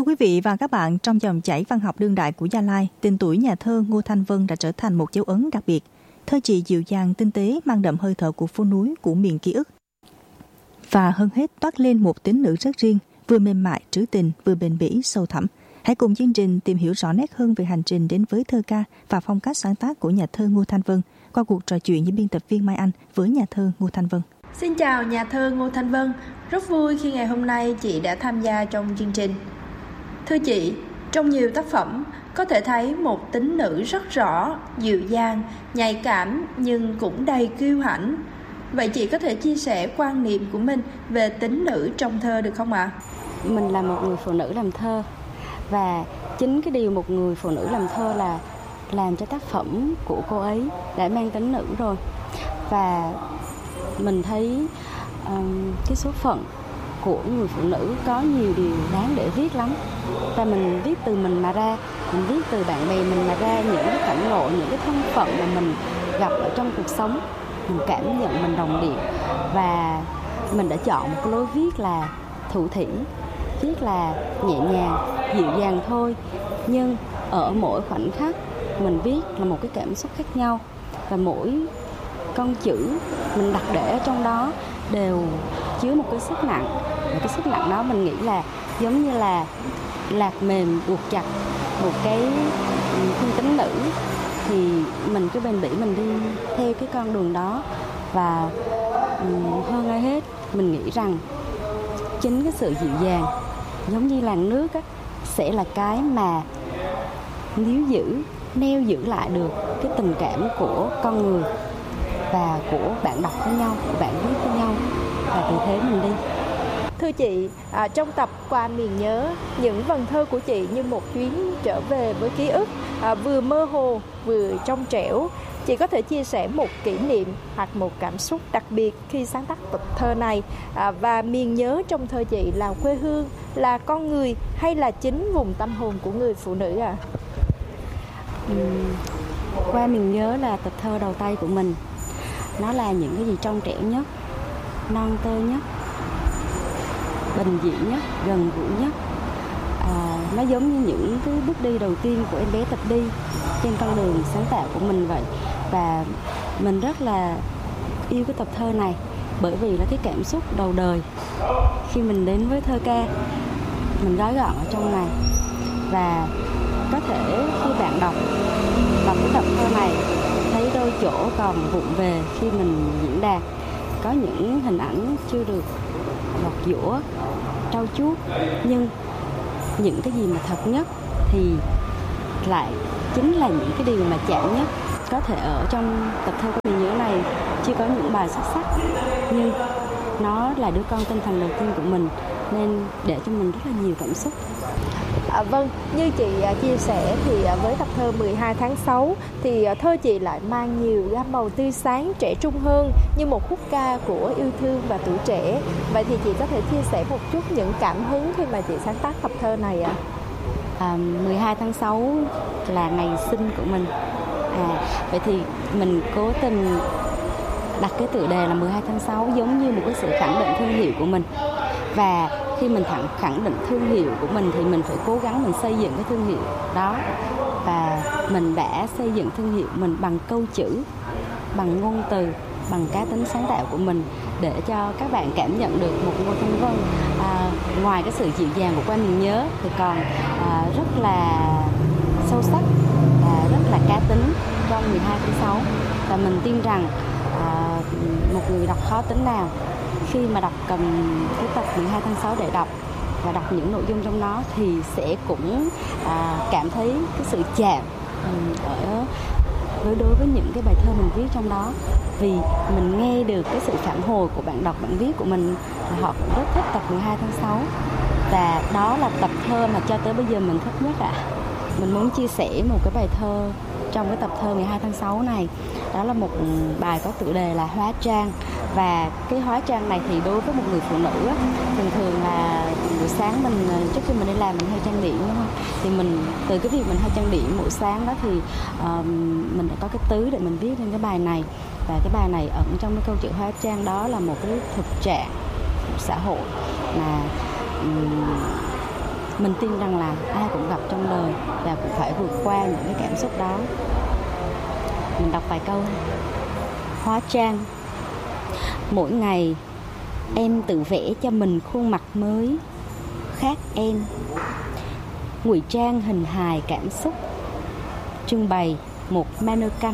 quý vị và các bạn, trong dòng chảy văn học đương đại của Gia Lai, tên tuổi nhà thơ Ngô Thanh Vân đã trở thành một dấu ấn đặc biệt. Thơ chị dịu dàng, tinh tế, mang đậm hơi thở của phố núi, của miền ký ức. Và hơn hết toát lên một tính nữ rất riêng, vừa mềm mại, trữ tình, vừa bền bỉ, sâu thẳm. Hãy cùng chương trình tìm hiểu rõ nét hơn về hành trình đến với thơ ca và phong cách sáng tác của nhà thơ Ngô Thanh Vân qua cuộc trò chuyện với biên tập viên Mai Anh với nhà thơ Ngô Thanh Vân. Xin chào nhà thơ Ngô Thanh Vân, rất vui khi ngày hôm nay chị đã tham gia trong chương trình. Thưa chị, trong nhiều tác phẩm có thể thấy một tính nữ rất rõ, dịu dàng, nhạy cảm nhưng cũng đầy kiêu hãnh. Vậy chị có thể chia sẻ quan niệm của mình về tính nữ trong thơ được không ạ? Mình là một người phụ nữ làm thơ, và chính cái điều một người phụ nữ làm thơ là làm cho tác phẩm của cô ấy đã mang tính nữ rồi. Và mình thấy cái số phận của người phụ nữ có nhiều điều đáng để viết lắm. Và mình viết từ mình mà ra, mình viết từ bạn bè mình mà ra, những cái cảnh ngộ, những cái thân phận mà mình gặp ở trong cuộc sống, mình cảm nhận mình đồng điệu. Và mình đã chọn một cái lối viết là thủ thỉ, viết là nhẹ nhàng, dịu dàng thôi. Nhưng ở mỗi khoảnh khắc mình viết là một cái cảm xúc khác nhau, và mỗi con chữ mình đặt để ở trong đó đều chứa một cái sức nặng. Và cái sức nặng đó mình nghĩ là giống như là lạc mềm buộc chặt một cái thiên tính nữ, thì mình cứ bền bỉ mình đi theo cái con đường đó. Và hơn ai hết mình nghĩ rằng chính cái sự dịu dàng giống như làn nước á, sẽ là cái mà neo giữ lại được cái tình cảm của con người và của bạn đọc với nhau, của bạn viết với nhau, và từ thế mình đi. Thưa chị, trong tập Qua miền nhớ, những vần thơ của chị như một chuyến trở về với ký ức, vừa mơ hồ vừa trong trẻo. Chị có thể chia sẻ một kỷ niệm hoặc một cảm xúc đặc biệt khi sáng tác tập thơ này, và miền nhớ trong thơ chị là quê hương, là con người hay là chính vùng tâm hồn của người phụ nữ ạ? Qua miền nhớ là tập thơ đầu tay của mình. Nó là những cái gì trong trẻo nhất, non tơ nhất, bình dị nhất, gần gũi nhất. Nó giống như những cái bước đi đầu tiên của em bé tập đi trên con đường sáng tạo của mình vậy. Và mình rất là yêu cái tập thơ này, bởi vì là cái cảm xúc đầu đời khi mình đến với thơ ca mình gói gọn ở trong này. Và có thể khi bạn đọc cái tập thơ này thấy đôi chỗ còn vụng về khi mình diễn đạt, có những hình ảnh chưa được lọc giũa, trau chuốt, nhưng những cái gì mà thật nhất thì lại chính là những cái điều mà chạm nhất. Có thể ở trong tập thơ của mình nhớ này chưa có những bài xuất sắc, nhưng nó là đứa con tinh thần đầu tiên của mình, nên để cho mình rất là nhiều cảm xúc. Vâng, như chị chia sẻ thì với tập thơ 12 tháng 6 thì thơ chị lại mang nhiều gam màu tươi sáng, trẻ trung hơn, như một khúc ca của yêu thương và tuổi trẻ. Vậy thì chị có thể chia sẻ một chút những cảm hứng khi mà chị sáng tác tập thơ này ạ? 12 tháng 6 là ngày sinh của mình. Vậy thì mình cố tình đặt cái tựa đề là 12 tháng 6 giống như một cái sự khẳng định thương hiệu của mình. Và khi mình khẳng định thương hiệu của mình thì mình phải cố gắng mình xây dựng cái thương hiệu đó. Và mình đã xây dựng thương hiệu mình bằng câu chữ, bằng ngôn từ, bằng cá tính sáng tạo của mình, để cho các bạn cảm nhận được một Ngô Thanh Vân ngoài cái sự dịu dàng của Qua miền nhớ thì còn rất là sâu sắc và rất là cá tính trong 12 tháng 6. Và mình tin rằng một người đọc khó tính nào khi mà đọc cầm cái tập 12 tháng 6 để đọc và đọc những nội dung trong nó thì sẽ cũng cảm thấy cái sự chạm đối với những cái bài thơ mình viết trong đó. Vì mình nghe được cái sự phản hồi của bạn đọc, bạn viết của mình, họ cũng rất thích tập 12 tháng 6. Và đó là tập thơ mà cho tới bây giờ mình thích nhất ạ. Mình muốn chia sẻ một cái bài thơ trong cái tập thơ 12 tháng 6 này. Đó là một bài có tựa đề là Hóa Trang. Và cái hóa trang này thì đối với một người phụ nữ thường là buổi sáng mình, trước khi mình đi làm mình hay trang điểm, đúng không? Thì mình từ cái việc mình hay trang điểm buổi sáng đó thì mình đã có cái tứ để mình viết lên cái bài này. Và cái bài này ẩn trong cái câu chữ hóa trang đó là một cái thực trạng xã hội mà Mình tin rằng là ai cũng gặp trong đời và cũng phải vượt qua những cái cảm xúc đó. Mình đọc vài câu. Hóa trang. Mỗi ngày em tự vẽ cho mình khuôn mặt mới khác em, ngụy trang hình hài cảm xúc, trưng bày một mannequin.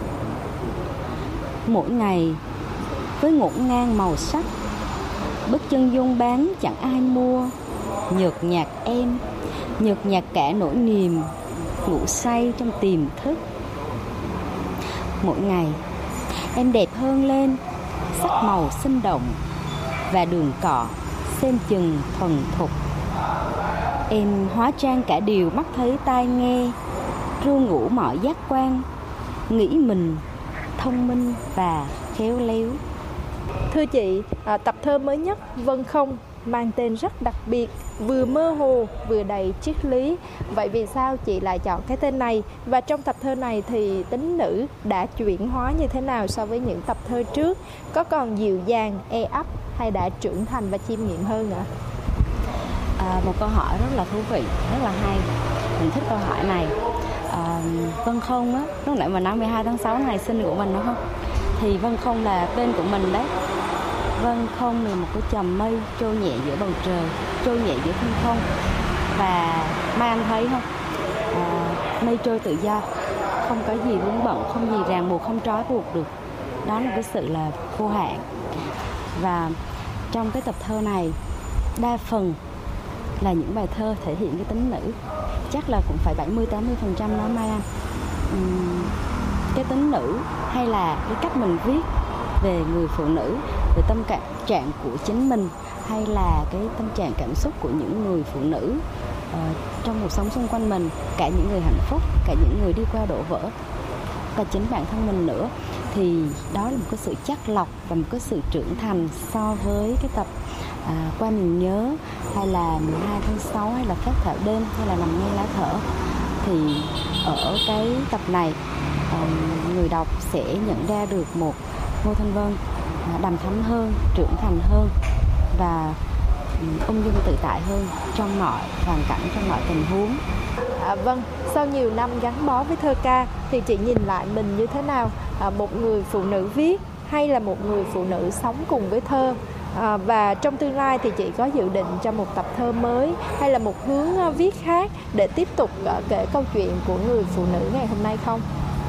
Mỗi ngày với ngổn ngang màu sắc, bước chân dung bán chẳng ai mua, nhợt nhạt em, nhợt nhạt cả nỗi niềm ngủ say trong tiềm thức. Mỗi ngày em đẹp hơn lên, sắc màu sinh động và đường cọ xem chừng thuần thục. Em hóa trang cả điều mắt thấy tai nghe, ru ngủ mọi giác quan, nghĩ mình thông minh và khéo léo. Thưa chị, tập thơ mới nhất Vân Không mang tên rất đặc biệt, vừa mơ hồ vừa đầy triết lý. Vậy vì sao chị lại chọn cái tên này? Và trong tập thơ này thì tính nữ đã chuyển hóa như thế nào so với những tập thơ trước? Có còn dịu dàng, e ấp hay đã trưởng thành và chiêm nghiệm hơn ạ? Một câu hỏi rất là thú vị, rất là hay. Mình thích câu hỏi này. Vân Không á, lúc nãy mà nói 12 tháng 6 ngày sinh của mình đúng không? Thì Vân Không là tên của mình đấy. Vân Không là một cái chòm mây trôi nhẹ giữa bầu trời, trôi nhẹ giữa thiên không. Và Mai Anh thấy không? Mây trôi tự do, không có gì vướng bận, không gì ràng buộc, không trói buộc được. Đó là cái sự là vô hạn. Và trong cái tập thơ này, đa phần là những bài thơ thể hiện cái tính nữ. Chắc là cũng phải 70-80% đó Mai Anh. Cái tính nữ hay là cái cách mình viết về người phụ nữ, về tâm trạng của chính mình, hay là cái tâm trạng cảm xúc của những người phụ nữ trong cuộc sống xung quanh mình, cả những người hạnh phúc, cả những người đi qua đổ vỡ, và chính bản thân mình nữa, thì đó là một cái sự chắt lọc và một cái sự trưởng thành so với cái tập Qua Miền Nhớ, hay là 12 tháng 6, hay là Phép Thảo Đêm, hay là Nằm Nghe Lá Thở. Thì ở cái tập này, người đọc sẽ nhận ra được một Ngô Thanh Vân đằm thắm hơn, trưởng thành hơn và ung dung tự tại hơn trong mọi hoàn cảnh, trong mọi tình huống. Vâng, sau nhiều năm gắn bó với thơ ca thì chị nhìn lại mình như thế nào? Một người phụ nữ viết hay là một người phụ nữ sống cùng với thơ? Và trong tương lai thì chị có dự định cho một tập thơ mới hay là một hướng viết khác để tiếp tục kể câu chuyện của người phụ nữ ngày hôm nay không?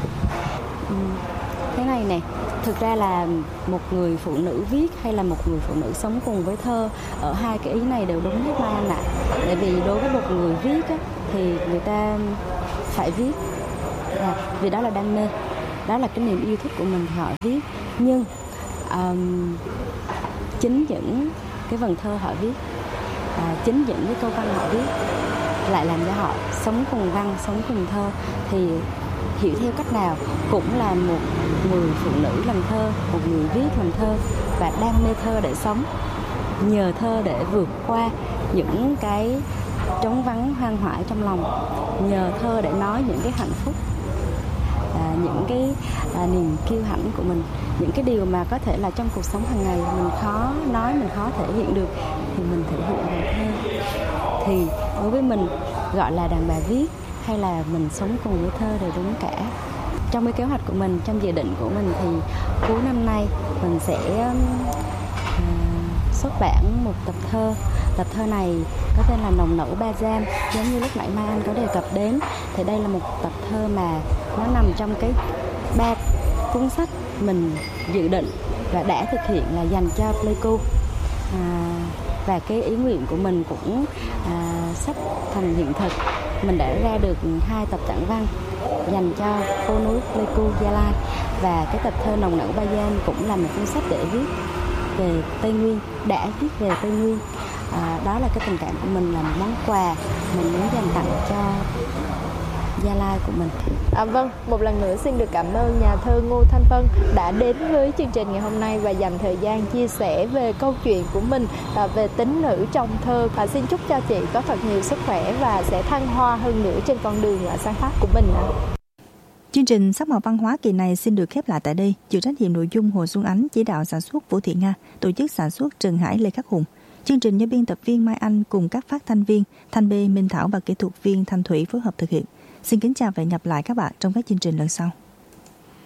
Thế này nè, thực ra là một người phụ nữ viết hay là một người phụ nữ sống cùng với thơ, ở hai cái ý này đều đúng hết Mai Anh ạ. Tại vì đối với một người viết á, thì người ta phải viết vì đó là đam mê, đó là cái niềm yêu thích của mình thì họ viết. Nhưng chính những cái vần thơ họ viết, chính những cái câu văn họ viết lại làm cho họ sống cùng văn, sống cùng thơ. Thì hiểu theo cách nào cũng là một người phụ nữ làm thơ, một người viết làm thơ và đam mê thơ để sống, nhờ thơ để vượt qua những cái trống vắng hoang hoại trong lòng, nhờ thơ để nói những cái hạnh phúc, những cái niềm kiêu hãnh của mình, những cái điều mà có thể là trong cuộc sống hàng ngày mình khó nói, mình khó thể hiện được, thì mình thể hiện bằng thơ. Thì đối với mình, gọi là đàn bà viết hay là mình sống cùng với thơ đều đúng cả. Trong cái kế hoạch của mình, trong dự định của mình thì cuối năm nay mình sẽ xuất bản một tập thơ. Tập thơ này có tên là Nồng Nẫu Ba Giam. Giống như lúc nãy Mai Anh có đề cập đến, thì đây là một tập thơ mà nó nằm trong cái 3 cuốn sách mình dự định và đã thực hiện là dành cho Pleiku. Và cái ý nguyện của mình cũng sắp thành hiện thực. Mình đã ra được 2 tập tản văn dành cho phố núi Pleiku, Gia Lai. Và cái tập thơ Nồng Nẫu Ba Giam cũng là một cuốn sách để viết về Tây Nguyên, đã viết về Tây Nguyên. Đó là cái tình cảm của mình, là một món quà mình muốn dành tặng cho Gia Lai của mình. Vâng, một lần nữa xin được cảm ơn nhà thơ Ngô Thanh Vân đã đến với chương trình ngày hôm nay và dành thời gian chia sẻ về câu chuyện của mình về tính nữ trong thơ. Xin chúc cho chị có thật nhiều sức khỏe và sẽ thăng hoa hơn nữa trên con đường sáng tác của mình. Chương trình Sắc màu văn hóa kỳ này xin được khép lại tại đây. Chịu trách nhiệm nội dung Hồ Xuân Ánh, chỉ đạo sản xuất Vũ Thị Nga, tổ chức sản xuất Trần Hải, Lê Khắc Hùng. Chương trình do biên tập viên Mai Anh cùng các phát thanh viên Thanh B, Minh Thảo và kỹ thuật viên Thanh Thủy phối hợp thực hiện. Xin kính chào và hẹn gặp lại các bạn trong các chương trình lần sau.